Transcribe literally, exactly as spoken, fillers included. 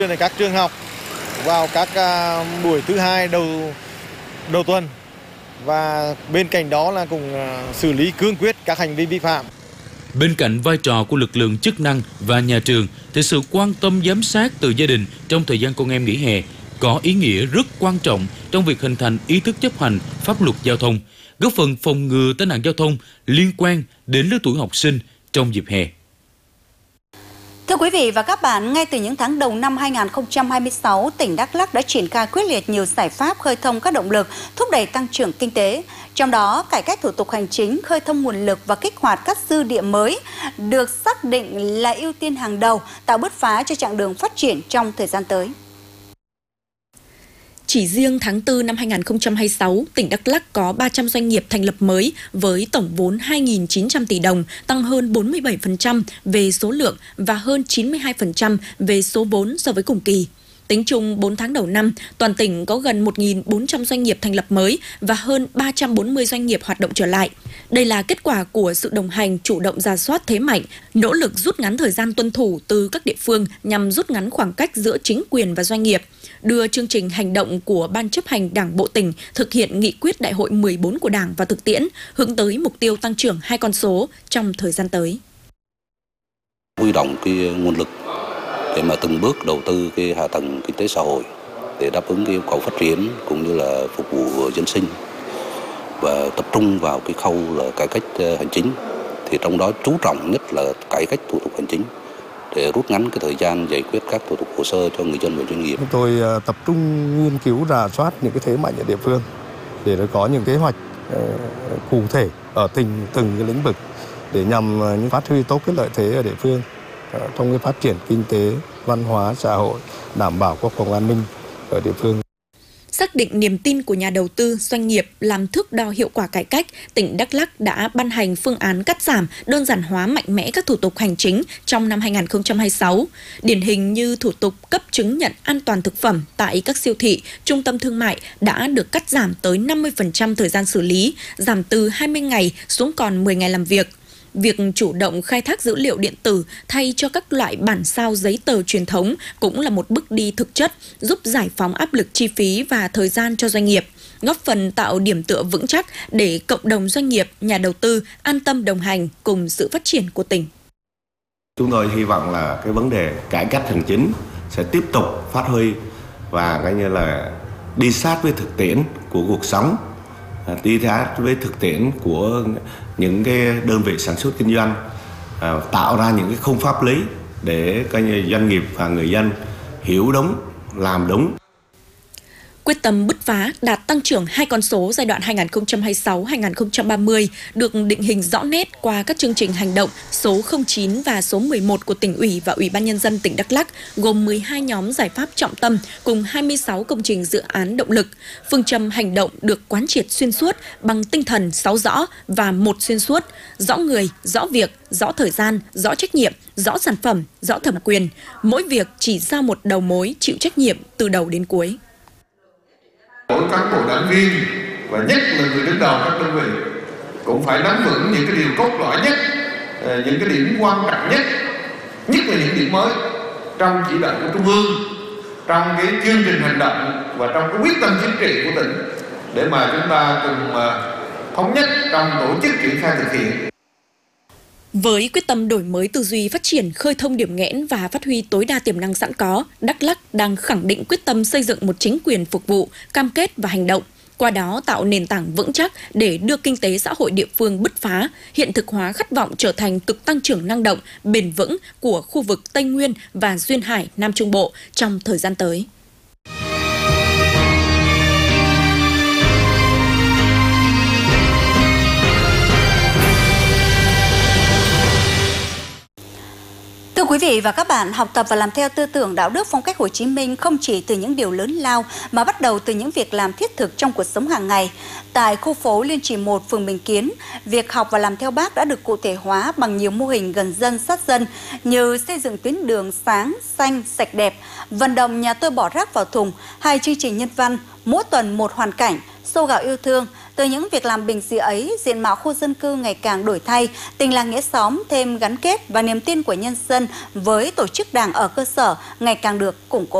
Các trường học vào các buổi thứ hai đầu đầu tuần, và bên cạnh đó là cũng xử lý cương quyết các hành vi vi phạm. Bên cạnh vai trò của lực lượng chức năng và nhà trường thì sự quan tâm giám sát từ gia đình trong thời gian con em nghỉ hè có ý nghĩa rất quan trọng trong việc hình thành ý thức chấp hành pháp luật giao thông, góp phần phòng ngừa tai nạn giao thông liên quan đến lứa tuổi học sinh trong dịp hè. Thưa quý vị và các bạn, ngay từ những tháng đầu năm hai nghìn không trăm hai mươi sáu, tỉnh Đắk Lắk đã triển khai quyết liệt nhiều giải pháp khơi thông các động lực, thúc đẩy tăng trưởng kinh tế. Trong đó, cải cách thủ tục hành chính, khơi thông nguồn lực và kích hoạt các dư địa mới được xác định là ưu tiên hàng đầu, tạo bứt phá cho chặng đường phát triển trong thời gian tới. Chỉ riêng tháng tư năm hai nghìn không trăm hai mươi sáu, tỉnh Đắk Lắk có ba trăm doanh nghiệp thành lập mới với tổng vốn hai nghìn chín trăm tỷ đồng, tăng hơn bốn mươi bảy phần trăm về số lượng và hơn chín mươi hai phần trăm về số vốn so với cùng kỳ. Tính chung bốn tháng đầu năm, toàn tỉnh có gần một nghìn bốn trăm doanh nghiệp thành lập mới và hơn ba trăm bốn mươi doanh nghiệp hoạt động trở lại. Đây là kết quả của sự đồng hành, chủ động rà soát thế mạnh, nỗ lực rút ngắn thời gian tuân thủ từ các địa phương nhằm rút ngắn khoảng cách giữa chính quyền và doanh nghiệp, đưa chương trình hành động của Ban chấp hành Đảng bộ tỉnh thực hiện nghị quyết Đại hội mười bốn của Đảng vào thực tiễn, hướng tới mục tiêu tăng trưởng hai con số trong thời gian tới. Huy động cái nguồn lực để mà từng bước đầu tư cái hạ tầng kinh tế xã hội để đáp ứng cái yêu cầu phát triển cũng như là phục vụ dân sinh, và tập trung vào cái khâu là cải cách hành chính, thì trong đó chú trọng nhất là cải cách thủ tục hành chính để rút ngắn cái thời gian giải quyết các thủ tục hồ sơ cho người dân và doanh nghiệp. Chúng tôi tập trung nghiên cứu rà soát những cái thế mạnh ở địa phương để có những kế hoạch cụ thể ở từng từng cái lĩnh vực để nhằm phát huy tốt cái lợi thế ở địa phương trong cái phát triển kinh tế, văn hóa, xã hội, đảm bảo quốc phòng an ninh ở địa phương. Xác định niềm tin của nhà đầu tư, doanh nghiệp làm thước đo hiệu quả cải cách, tỉnh Đắk Lắk đã ban hành phương án cắt giảm, đơn giản hóa mạnh mẽ các thủ tục hành chính trong năm hai nghìn không trăm hai mươi sáu. Điển hình như thủ tục cấp chứng nhận an toàn thực phẩm tại các siêu thị, trung tâm thương mại đã được cắt giảm tới năm mươi phần trăm thời gian xử lý, giảm từ hai mươi ngày xuống còn mười ngày làm việc. Việc chủ động khai thác dữ liệu điện tử thay cho các loại bản sao giấy tờ truyền thống cũng là một bước đi thực chất, giúp giải phóng áp lực chi phí và thời gian cho doanh nghiệp, góp phần tạo điểm tựa vững chắc để cộng đồng doanh nghiệp, nhà đầu tư an tâm đồng hành cùng sự phát triển của tỉnh. Chúng tôi hy vọng là cái vấn đề cải cách hành chính sẽ tiếp tục phát huy và coi như là đi sát với thực tiễn của cuộc sống, đi sát với thực tiễn của những cái đơn vị sản xuất kinh doanh, tạo ra những cái khung pháp lý để coi như doanh nghiệp và người dân hiểu đúng, làm đúng. Quyết tâm bứt phá đạt tăng trưởng hai con số giai đoạn hai nghìn không trăm hai mươi sáu đến hai nghìn không trăm ba mươi được định hình rõ nét qua các chương trình hành động số không chín và số mười một của tỉnh ủy và Ủy ban Nhân dân tỉnh Đắk Lắk, gồm mười hai nhóm giải pháp trọng tâm cùng hai mươi sáu công trình dự án động lực. Phương châm hành động được quán triệt xuyên suốt bằng tinh thần sáu rõ và một xuyên suốt: rõ người, rõ việc, rõ thời gian, rõ trách nhiệm, rõ sản phẩm, rõ thẩm quyền. Mỗi việc chỉ giao một đầu mối chịu trách nhiệm từ đầu đến cuối. Mỗi cán bộ đảng viên và nhất là người đứng đầu các đơn vị cũng phải nắm vững những cái điều cốt lõi nhất, những cái điểm quan trọng nhất, nhất là những điểm mới trong chỉ đạo của Trung ương, trong cái chương trình hành động và trong cái quyết tâm chính trị của tỉnh, để mà chúng ta cùng thống nhất trong tổ chức triển khai thực hiện. Với quyết tâm đổi mới tư duy, phát triển, khơi thông điểm nghẽn và phát huy tối đa tiềm năng sẵn có, Đắk Lắk đang khẳng định quyết tâm xây dựng một chính quyền phục vụ, cam kết và hành động. Qua đó tạo nền tảng vững chắc để đưa kinh tế xã hội địa phương bứt phá, hiện thực hóa khát vọng trở thành cực tăng trưởng năng động, bền vững của khu vực Tây Nguyên và Duyên Hải, Nam Trung Bộ trong thời gian tới. Thưa quý vị và các bạn, học tập và làm theo tư tưởng đạo đức phong cách Hồ Chí Minh không chỉ từ những điều lớn lao mà bắt đầu từ những việc làm thiết thực trong cuộc sống hàng ngày. Tại khu phố Liên Trì một, phường Bình Kiến, việc học và làm theo Bác đã được cụ thể hóa bằng nhiều mô hình gần dân sát dân như xây dựng tuyến đường sáng, xanh, sạch đẹp, vận động nhà tôi bỏ rác vào thùng, hay chương trình nhân văn mỗi tuần một hoàn cảnh, xô gạo yêu thương. Từ những việc làm bình dị ấy, diện mạo khu dân cư ngày càng đổi thay, tình làng nghĩa xóm thêm gắn kết và niềm tin của nhân dân với tổ chức đảng ở cơ sở ngày càng được củng cố.